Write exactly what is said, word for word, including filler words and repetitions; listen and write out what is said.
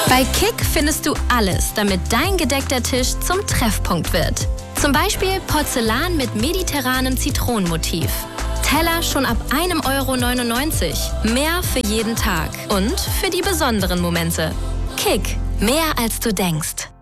Bei Kick findest du alles, damit dein gedeckter Tisch zum Treffpunkt wird. Zum Beispiel Porzellan mit mediterranem Zitronenmotiv. Teller schon ab einem Euro neunundneunzig. Mehr für jeden Tag und für die besonderen Momente. Kick, mehr als du denkst.